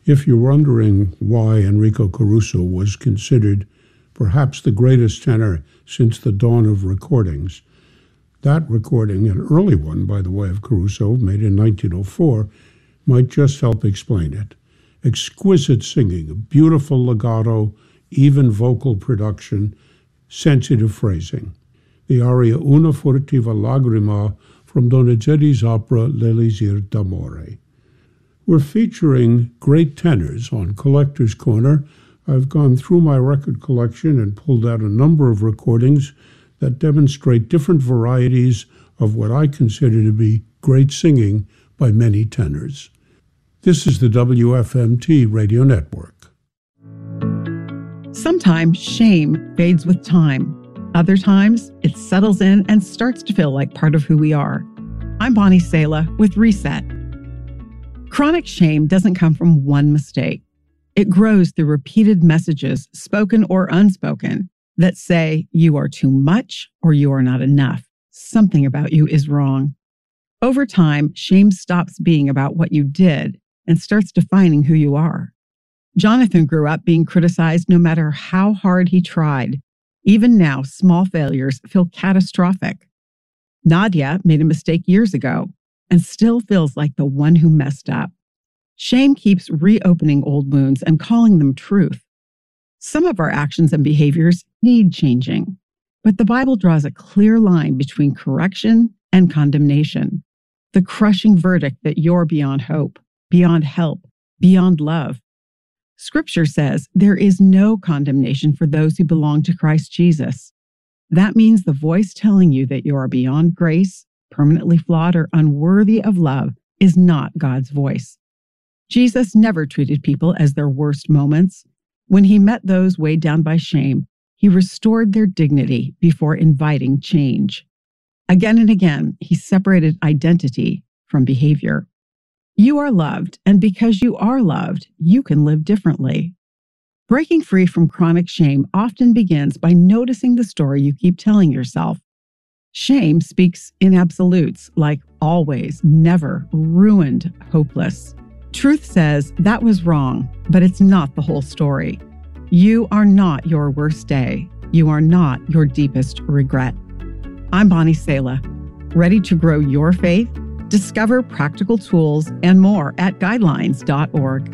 If you're wondering why Enrico Caruso was considered perhaps the greatest tenor since the dawn of recordings, that recording, an early one, by the way, of Caruso, made in 1904, might just help explain it. Exquisite singing, beautiful legato, even vocal production, sensitive phrasing. The aria Una furtiva lagrima from Donizetti's opera L'Elisir d'Amore. We're featuring great tenors on Collector's Corner. I've gone through my record collection and pulled out a number of recordings that demonstrate different varieties of what I consider to be great singing by many tenors. This is the WFMT Radio Network. Sometimes shame fades with time. Other times, it settles in and starts to feel like part of who we are. I'm Bonnie Sala with Reset. Chronic shame doesn't come from one mistake. It grows through repeated messages, spoken or unspoken, that say you are too much or you are not enough. Something about you is wrong. Over time, shame stops being about what you did and starts defining who you are. Jonathan grew up being criticized no matter how hard he tried. Even now, small failures feel catastrophic. Nadia made a mistake years ago and still feels like the one who messed up. Shame keeps reopening old wounds and calling them truth. Some of our actions and behaviors need changing, but the Bible draws a clear line between correction and condemnation, the crushing verdict that you're beyond hope, beyond help, beyond love. Scripture says there is no condemnation for those who belong to Christ Jesus. That means the voice telling you that you are beyond grace, permanently flawed, or unworthy of love is not God's voice. Jesus never treated people as their worst moments. When he met those weighed down by shame, he restored their dignity before inviting change. Again and again, he separated identity from behavior. You are loved, and because you are loved, you can live differently. Breaking free from chronic shame often begins by noticing the story you keep telling yourself. Shame speaks in absolutes like always, never, ruined, hopeless. Truth says that was wrong, but it's not the whole story. You are not your worst day. You are not your deepest regret. I'm Bonnie Sala. Ready to grow your faith? Discover practical tools and more at guidelines.org.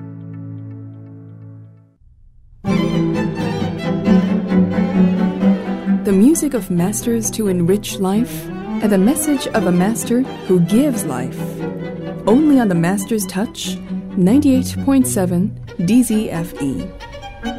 The music of masters to enrich life, and the message of a master who gives life. Only on the Master's Touch, 98.7 DZFE.